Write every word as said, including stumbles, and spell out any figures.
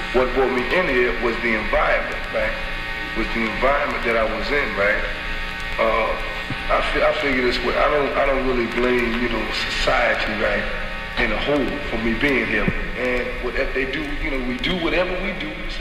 what brought me in here was the environment, right? Was the environment that I was in, right? Uh, I, fi I figure this way. I don't, I don't really blame, you know, society, right, in a whole for me being here. And what they do, you know, we do whatever we do.